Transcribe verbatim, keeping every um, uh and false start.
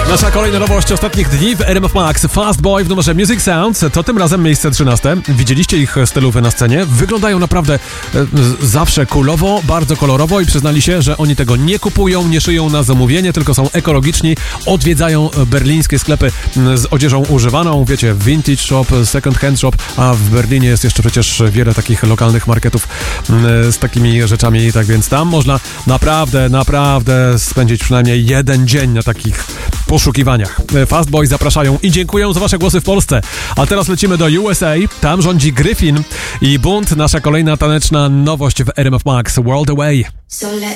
Nasza kolejna nowość ostatnich dni w R M F Max. Fast Boy w numerze Music Sounds. To tym razem miejsce trzynaste. Widzieliście ich stylówę na scenie? Wyglądają naprawdę e, zawsze kulowo, bardzo kolorowo i przyznali się, że oni tego nie kupują, nie szyją na zamówienie, tylko są ekologiczni. Odwiedzają berlińskie sklepy z odzieżą używaną. Wiecie, vintage shop, second hand shop, a w Berlinie jest jeszcze przecież wiele takich lokalnych marketów e, z takimi rzeczami. Tak więc tam można naprawdę, naprawdę spędzić przynajmniej jeden dzień na takich poszukiwaniach. Fast Boys zapraszają i dziękuję za wasze głosy w Polsce. A teraz lecimy do U S A. Tam rządzi Gryffin i Bunt, nasza kolejna taneczna nowość w R M F Max. World Away. So let